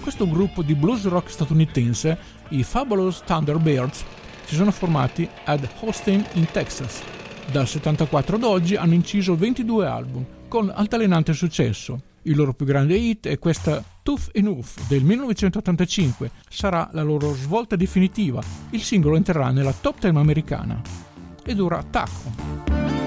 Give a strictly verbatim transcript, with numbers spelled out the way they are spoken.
questo gruppo di blues rock statunitense, i Fabulous Thunderbirds, si sono formati ad Austin in Texas. Dal settantaquattro ad oggi hanno inciso ventidue album con altalenante successo. Il loro più grande hit è questa Tough Enough del millenovecentottantacinque, sarà la loro svolta definitiva. Il singolo entrerà nella top ten americana ed ora Taco.